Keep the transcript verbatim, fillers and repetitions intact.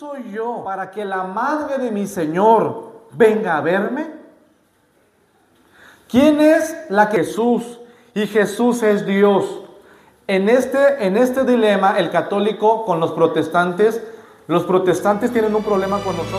soy yo para que la madre de mi Señor venga a verme? ¿Quién es la que Jesús? Y Jesús es Dios. En este, en este dilema, el católico con los protestantes, los protestantes tienen un problema con nosotros.